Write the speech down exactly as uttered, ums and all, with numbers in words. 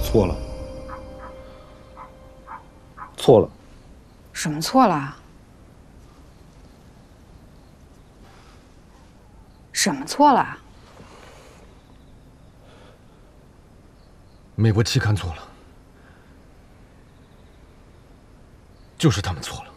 错了，错了。 什么错了？什么错了？ 美国期刊错了，就是他们错了。